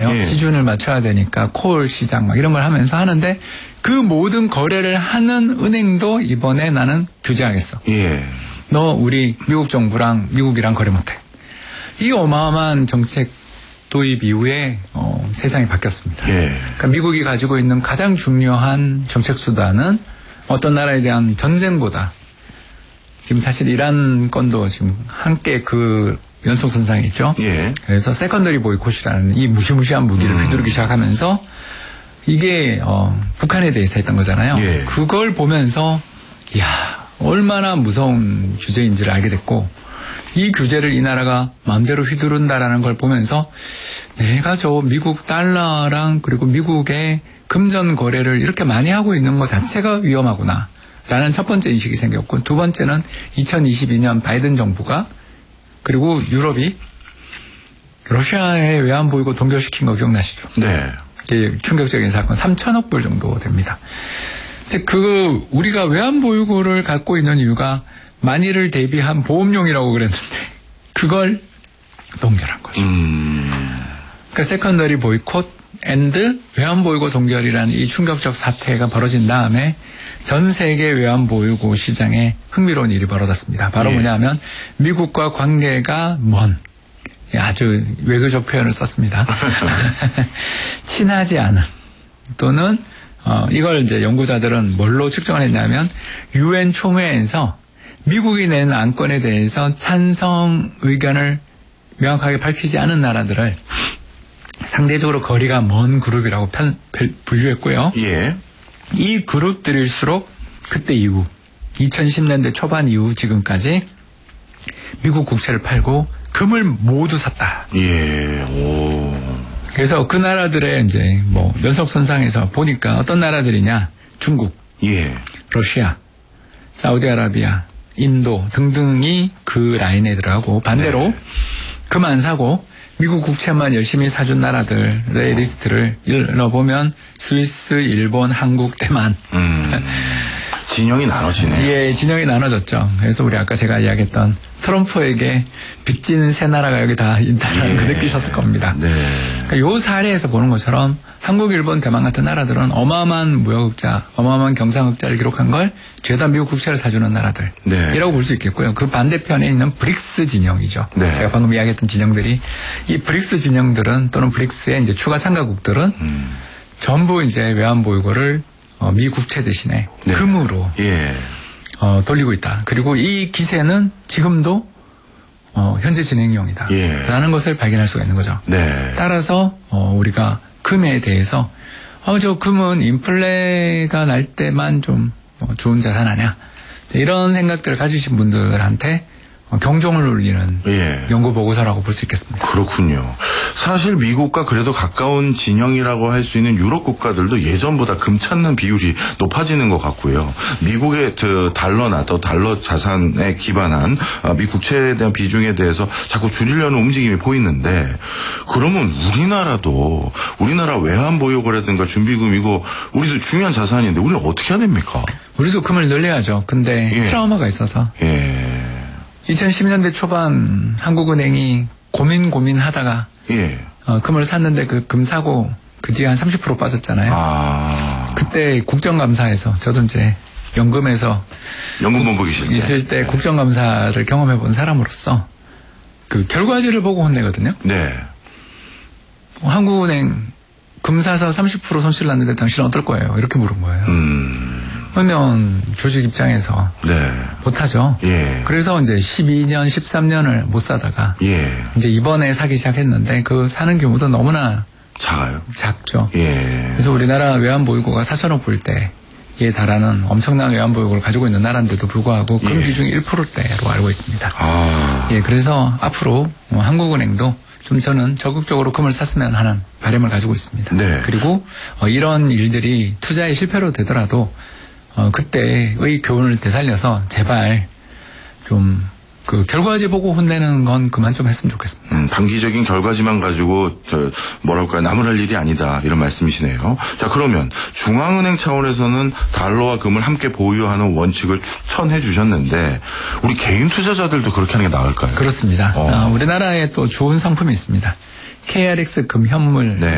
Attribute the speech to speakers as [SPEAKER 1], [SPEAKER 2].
[SPEAKER 1] 있잖아요.
[SPEAKER 2] 예.
[SPEAKER 1] 기준을 맞춰야 되니까 콜 시장 막 이런 걸 하면서 하는데 그 모든 거래를 하는 은행도 이번에 나는 규제하겠어.
[SPEAKER 2] 예.
[SPEAKER 1] 너 우리 미국 정부랑 미국이랑 거래 못해. 이 어마어마한 정책 도입 이후에 세상이 바뀌었습니다.
[SPEAKER 2] 예.
[SPEAKER 1] 그러니까 미국이 가지고 있는 가장 중요한 정책 수단은 어떤 나라에 대한 전쟁보다 지금 사실 이란 건도 지금 함께 그 연속선상에 있죠.
[SPEAKER 2] 예.
[SPEAKER 1] 그래서 세컨더리 보이콧이라는 이 무시무시한 무기를 휘두르기 시작하면서 이게 북한에 대해서 했던 거잖아요.
[SPEAKER 2] 예.
[SPEAKER 1] 그걸 보면서 이야 얼마나 무서운 규제인지를 알게 됐고 이 규제를 이 나라가 마음대로 휘두른다라는 걸 보면서 내가 저 미국 달러랑 그리고 미국의 금전 거래를 이렇게 많이 하고 있는 것 자체가 위험하구나 라는 첫 번째 인식이 생겼고 두 번째는 2022년 바이든 정부가 그리고 유럽이 러시아의 외환보유고 동결시킨 거 기억나시죠?
[SPEAKER 2] 네.
[SPEAKER 1] 이게 충격적인 사건 3천억 불 정도 됩니다. 우리가 외환보유고를 갖고 있는 이유가 만일을 대비한 보험용이라고 그랬는데 그걸 동결한 거죠. 그러니까 세컨더리 보이콧 앤드 외환보유고 동결이라는 이 충격적 사태가 벌어진 다음에 전 세계 외환보유고 시장에 흥미로운 일이 벌어졌습니다. 바로 뭐냐면 미국과 관계가 먼 아주 외교적 표현을 썼습니다. 친하지 않은 또는 이걸 이제 연구자들은 뭘로 측정을 했냐면 유엔 총회에서 미국이 낸 안건에 대해서 찬성 의견을 명확하게 밝히지 않은 나라들을 상대적으로 거리가 먼 그룹이라고 분류했고요.
[SPEAKER 2] 예.
[SPEAKER 1] 이 그룹들일수록 그때 이후 2010년대 초반 이후 지금까지 미국 국채를 팔고 금을 모두 샀다.
[SPEAKER 2] 예. 오.
[SPEAKER 1] 그래서 그 나라들의 이제 뭐 연속선상에서 보니까 어떤 나라들이냐? 중국,
[SPEAKER 2] 예.
[SPEAKER 1] 러시아, 사우디아라비아, 인도 등등이 그 라인에 들어가고 반대로 금 안 사고 미국 국채만 열심히 사준 나라들의 리스트를 읽어보면 스위스, 일본, 한국, 대만.
[SPEAKER 2] 진영이 나눠지네요.
[SPEAKER 1] 예, 진영이 나눠졌죠. 그래서 우리 아까 제가 이야기했던 트럼프에게 빚진 세 나라가 여기 다 있다는 걸 느끼셨을 겁니다.
[SPEAKER 2] 네.
[SPEAKER 1] 그러니까 요 사례에서 보는 것처럼 한국, 일본, 대만 같은 나라들은 어마어마한 무역흑자, 어마어마한 경상흑자를 기록한 걸 죄다 미국 국채를 사주는 나라들이라고 볼 수 있겠고요. 그 반대편에 있는 브릭스 진영이죠.
[SPEAKER 2] 네.
[SPEAKER 1] 제가 방금 이야기했던 진영들이 이 브릭스 진영들은 또는 브릭스의 이제 추가 참가국들은 전부 이제 외환보유고를 미 국채 대신에 금으로 돌리고 있다. 그리고 이 기세는 지금도 현재 진행형이다. 라는 것을 발견할 수가 있는 거죠.
[SPEAKER 2] 네.
[SPEAKER 1] 따라서 우리가 금에 대해서 저 금은 인플레가 날 때만 좀 좋은 자산 아니야. 이런 생각들을 가지신 분들한테 경종을 울리는 연구 보고서라고 볼 수 있겠습니다.
[SPEAKER 2] 그렇군요. 사실 미국과 그래도 가까운 진영이라고 할 수 있는 유럽 국가들도 예전보다 금 찾는 비율이 높아지는 것 같고요. 미국의 달러나 또 달러 자산에 기반한 미 국채에 대한 비중에 대해서 자꾸 줄이려는 움직임이 보이는데 그러면 우리나라 외환보유고라든가 준비금 이거 우리도 중요한 자산인데 우리는 어떻게 해야 됩니까?
[SPEAKER 1] 우리도 금을 늘려야죠. 근데 트라우마가 있어서 2010년대 초반 한국은행이 고민하다가 금을 샀는데 그 금 사고 그 뒤에 한 30% 빠졌잖아요. 그때 국정감사에서 저도 이제 연금에서
[SPEAKER 2] 연금본부
[SPEAKER 1] 있을 때 국정감사를 경험해 본 사람으로서 그 결과지를 보고 혼내거든요.
[SPEAKER 2] 네.
[SPEAKER 1] 한국은행 금 사서 30% 손실 났는데 당신은 어떨 거예요? 이렇게 물은 거예요. 그러면 조직 입장에서 못하죠. 그래서 이제 12년, 13년을 못 사다가 이제 이번에 사기 시작했는데 그 사는 규모도 너무나 작죠. 그래서 우리나라 외환보유고가 4천억 불 대에 달하는 엄청난 외환보유고를 가지고 있는 나라인데도 불구하고 금 비중이 1%대로 알고 있습니다. 그래서 앞으로 한국은행도 좀 저는 적극적으로 금을 샀으면 하는 바람을 가지고 있습니다. 그리고 이런 일들이 투자의 실패로 되더라도 그때의 교훈을 되살려서 제발 좀 그 결과지 보고 혼내는 건 그만 좀 했으면 좋겠습니다.
[SPEAKER 2] 단기적인 결과지만 가지고 나무랄 일이 아니다 이런 말씀이시네요. 자, 그러면 중앙은행 차원에서는 달러와 금을 함께 보유하는 원칙을 추천해 주셨는데 우리 개인 투자자들도 그렇게 하는 게 나을까요?
[SPEAKER 1] 그렇습니다. 우리나라에 또 좋은 상품이 있습니다. KRX 금 현물